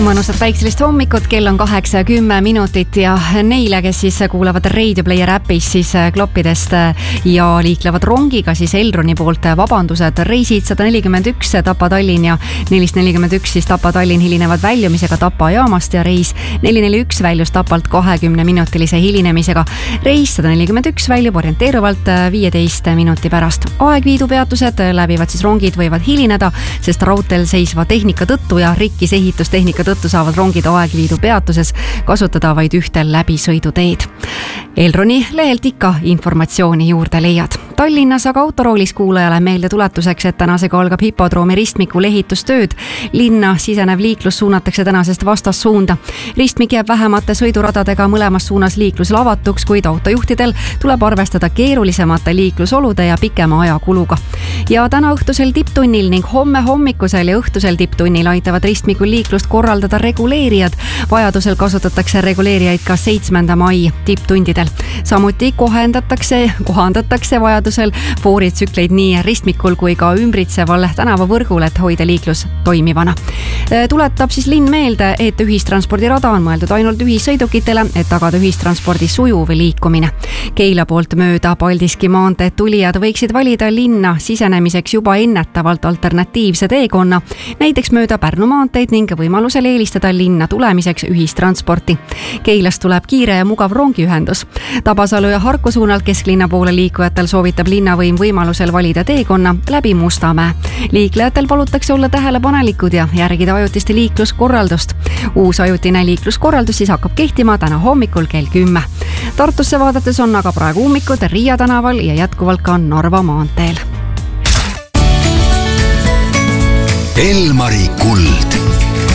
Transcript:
Mõnusat päikselist hommikut, kell on 8:10 ja neile, kes siis kuulavad Radio Player äpis siis kloppidest ja liiklevad rongiga, siis Elroni poolt vabandused. Reisid 141 Tapa-Tallinn ja 441 siis Tapa-Tallinn hilinevad väljumisega Tapa jaamast ja reis 441 väljus Tapalt 20-minutilise hilinemisega. Reis 141 väljub orienteeruvalt 15 minuti pärast. Aegviidu peatused läbivad siis rongid võivad hilineda, sest raudteel seisva tehnika tõttu ja rikkis ehitustehnika tõttu saavad rongid Aegviidu peatuses kasutada vaid ühte läbisõiduteed. Elroni lehelt ikka informatsiooni juurde leiad. Tallinnas aga autoroolis kuulajale meelde tuletuseks, et tänasega algab hipodroomi ristmikul ehitustööd. Linna sisenev liiklus suunatakse tänasest vastassuunda. Ristmik jääb vähemate sõiduradadega mõlemas suunas liiklusel avatuks, kuid autojuhtidel tuleb arvestada keerulisemate liiklusolude ja pikema ajakuluga. Ja täna õhtusel tipptunnil ning homme hommikusel ja õhtusel tipptunnil aitavad ristmikul liiklust korraldada reguleerijad. Vajadusel kasutatakse reguleerijaid ka 7. mai tipptundidel. Samuti kohandatakse vajadusel fooritsükleid nii ristmikul kui ka ümbritseval tänavavõrgul, et hoida liiklus toimivana. Tuletab siis linn meelde, et ühistranspordirada on mõeldud ainult ühissõidukitele, et tagada ühistranspordi sujuv liikumine. Keila poolt mööda Paldiski maanteed tulijad võiksid valida linna sisenemiseks juba ennetavalt alternatiivse teekonna, näiteks mööda Pärnu maanteid ning võimalusel eelistada linna tulemiseks ühistransporti. Keilast tuleb kiire ja mugav rongiühendus. Tabasalu ja Harku suunalt kesklinna poole liikujatel soovitab linnavõim võimalusel valida teekonna läbi Mustamäe. Liiklejatel palutakse olla tähelepanelikud ja järgida ajutiste liikluskorraldust. Uus ajutine liikluskorraldus siis hakkab kehtima täna hommikul kell 10. Tartusse vaadates on aga praegu ummikud Riia tänaval ja jätkuvalt ka Narva maanteel. Elmari kuld.